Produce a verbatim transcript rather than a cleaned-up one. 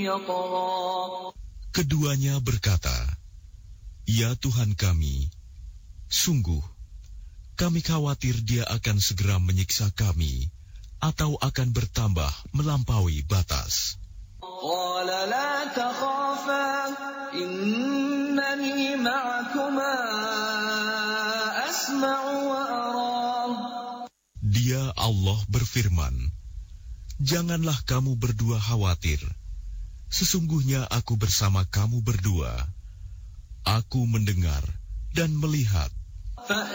Keduanya berkata, "Ya Tuhan kami, sungguh, kami khawatir dia akan segera menyiksa kami, atau akan bertambah melampaui batas." Dia Allah berfirman, "Janganlah kamu berdua khawatir. Sesungguhnya aku bersama kamu berdua. Aku mendengar dan melihat."